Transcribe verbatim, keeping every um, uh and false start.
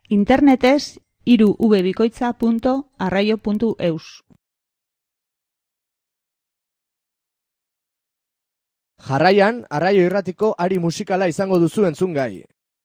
Internetez hiru w bikoitza puntu arraio puntu eus. Jarraian, Arraio Irratiko ari musikala izango duzu entzungai.